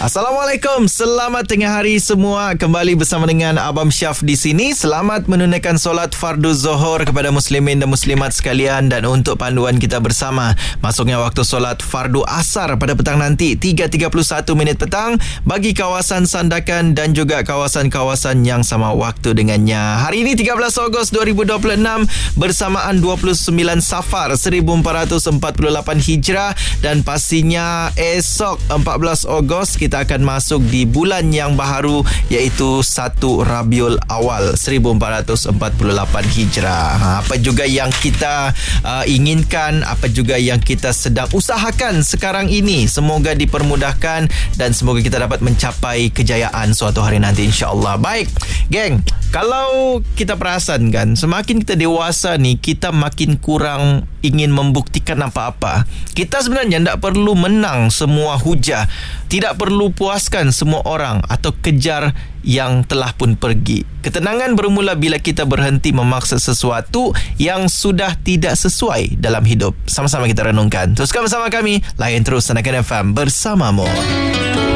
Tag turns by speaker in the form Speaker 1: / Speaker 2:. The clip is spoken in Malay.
Speaker 1: Assalamualaikum, selamat tengah hari semua. Kembali bersama dengan Abang Syaf di sini. Selamat menunaikan solat fardu Zuhur kepada muslimin dan muslimat sekalian. Dan untuk panduan kita bersama, masuknya waktu solat fardu Asar pada petang nanti 3.31 minit petang bagi kawasan Sandakan dan juga kawasan-kawasan yang sama waktu dengannya. Hari ini 13 Ogos 2026 bersamaan 29 Safar 1448 Hijrah, dan pastinya esok 14 Ogos kita akan masuk di bulan yang baharu, iaitu 1 Rabiul Awal 1448 Hijrah. Apa juga yang kita inginkan, apa juga yang kita sedang usahakan sekarang ini, semoga dipermudahkan dan semoga kita dapat mencapai kejayaan suatu hari nanti, insya-Allah. Baik, geng, kalau kita perasan kan, semakin kita dewasa ni, kita makin kurang ingin membuktikan apa-apa. Kita sebenarnya tidak perlu menang semua hujah, tidak perlu puaskan semua orang atau kejar yang telah pun pergi. Ketenangan bermula bila kita berhenti memaksa sesuatu yang sudah tidak sesuai dalam hidup. Sama-sama kita renungkan. Teruskan bersama kami, layan terus Sandakan FM bersamamu.